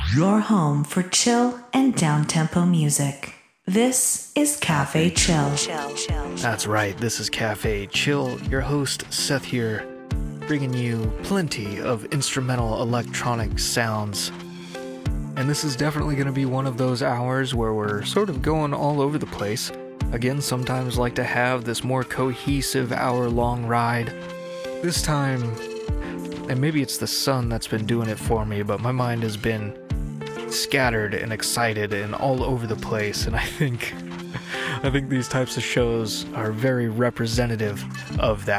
Your home for chill and down-tempo music. This is Cafe Chill. That's right, this is Cafe Chill. Your host, Seth here, bringing you plenty of instrumental electronic sounds. And this is definitely going to be one of those hours where we're sort of going all over the place. Again, sometimes like to have this more cohesive hour-long ride. This time, and maybe it's the sun that's been doing it for me, but my mind has been scattered and excited and all over the place, and I think these types of shows are very representative of that.